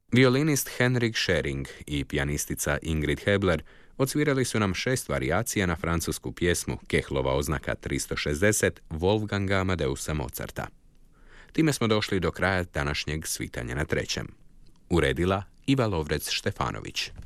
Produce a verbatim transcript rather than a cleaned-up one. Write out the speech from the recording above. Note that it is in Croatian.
Violinist Henrik Schering i pijanistica Ingrid Hebler odsvirali su nam šest varijacija na francusku pjesmu Kehlova oznaka tristo šezdeset Wolfganga Amadeusa Mozarta. Time smo došli do kraja današnjeg svitanja na trećem. Uredila Iva Lovrec Štefanović.